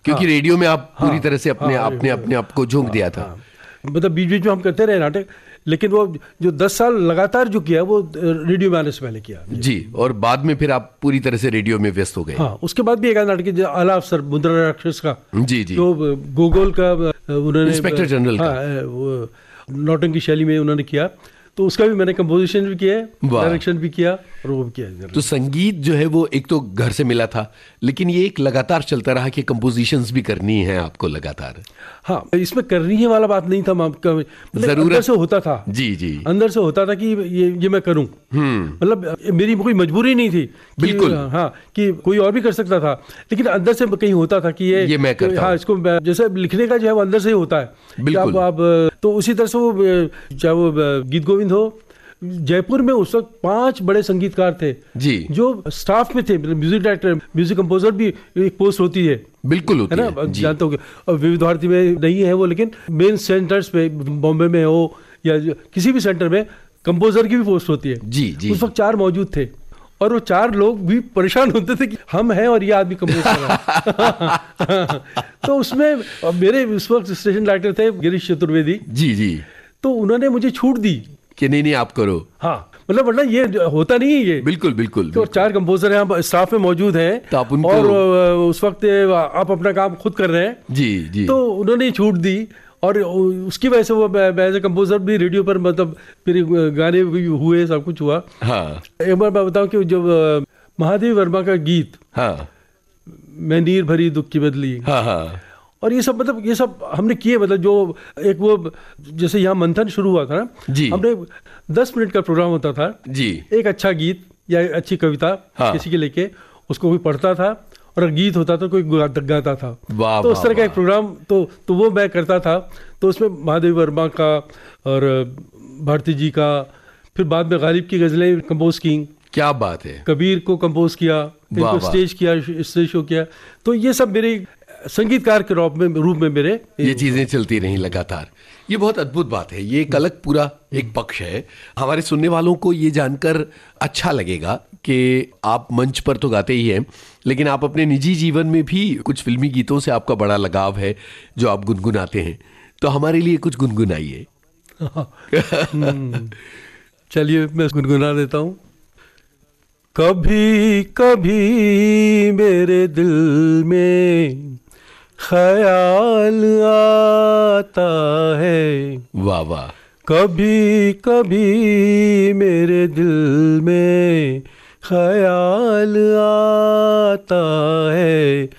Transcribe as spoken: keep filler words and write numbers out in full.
क्योंकि रेडियो में आप पूरी तरह से अपने अपने अपने आप को झोंक दिया था। मतलब बीच बीच में हम करते रहे नाटक, लेकिन वो जो दस साल लगातार जो किया वो रेडियो में आने से पहले किया जी। और बाद में फिर आप पूरी तरह से रेडियो में व्यस्त हो गए। हाँ, उसके बाद भी एक नाटक आला अफसर मुद्रा राक्षस का, जी जी, जो गोगोल का उन्होंने इंस्पेक्टर जनरल का, हाँ, वो नौटंकी शैली में उन्होंने किया, तो उसका भी मैंने कंपोजिशन भी किया है, डायरेक्शन भी किया और वो भी किया। तो संगीत जो है वो एक तो घर से मिला था, लेकिन ये एक लगातार चलता रहा कि कंपोजिशंस भी करनी है आपको लगातार। हाँ, इसमें करनी है वाला बात नहीं था, मतलब अंदर से होता था। जी जी, अंदर से होता था कि ये ये मैं करूं, मतलब मेरी कोई मजबूरी नहीं थी। बिल्कुल। हाँ, कि कोई और भी कर सकता था, लेकिन अंदर से कहीं होता था कि ये ये मैं करता हाँ, इसको जैसे लिखने का जो है वो अंदर से ही होता है। बिल्कुल। आप तो उसी तरह से वो, चाहे वो गीत गोविंद हो, जयपुर में उस वक्त पांच बड़े संगीतकार थे जी, जो स्टाफ में थे, म्यूजिक डायरेक्टर, म्यूजिक कंपोजर भी एक पोस्ट होती है। बिल्कुल होती है ना, जानते हो। और विविध भारती में नहीं है वो, लेकिन मेन सेंटर्स पे, बॉम्बे में हो या किसी भी सेंटर में कंपोजर की भी पोस्ट होती है। जी जी, उस वक्त चार मौजूद थे और वो चार लोग भी परेशान होते थे कि हम हैं और ये आदमी कंपोज कर रहा है। तो उसमें मेरे उस वक्त स्टेशन डायरेक्टर थे गिरीश चतुर्वेदी जी जी, तो उन्होंने मुझे छूट दी कि नहीं नहीं आप करो। हाँ, मतलब वरना ये होता नहीं है ये। बिल्कुल बिल्कुल, तो चार कंपोजर हैं, स्टाफ में मौजूद हैं, तो आप उनको, और उस वक्त आप अपना काम खुद कर रहे हैं जी जी, तो उन्होंने छूट दी और उसकी वजह से वो एज ए कंपोजर भी रेडियो पर, मतलब फिर गाने भी हुए, सब कुछ हुआ। हाँ, एक बार मैं बताऊं कि जब महादेव वर्मा का गीत, हाँ, मैं नीर भरी दुख की बदली, हाँ हाँ, और ये सब, मतलब ये सब हमने किए, मतलब जो एक वो जैसे यहाँ मंथन शुरू हुआ था ना जी, हमने दस मिनट का प्रोग्राम होता था जी, एक अच्छा गीत या अच्छी कविता हाँ, किसी के लेके उसको कोई पढ़ता था, और गीत होता था कोई गाता था, तो उस तरह का एक प्रोग्राम तो तो वो मैं करता था। तो उसमें महादेव वर्मा का और भारती जी का, फिर बाद में गालिब की गजलें कंपोज की। क्या बात है। कबीर को कंपोज किया, इनको स्टेज किया, स्टेज शो किया। तो ये सब मेरे संगीतकार के रूप में रूप में मेरे ये चीजें चलती रहीं लगातार। ये बहुत अद्भुत बात है, ये एक अलग पूरा एक पक्ष है। हमारे सुनने वालों को ये जानकर अच्छा लगेगा कि आप मंच पर तो गाते ही हैं, लेकिन आप अपने निजी जीवन में भी कुछ फिल्मी गीतों से आपका बड़ा लगाव है जो आप गुनगुनाते हैं। तो हमारे लिए कुछ गुनगुनाइए। चलिए मैं गुनगुना देता हूँ। कभी कभी मेरे दिल में ख्याल आता है, वाह वाह। कभी कभी मेरे दिल में ख्याल आता है,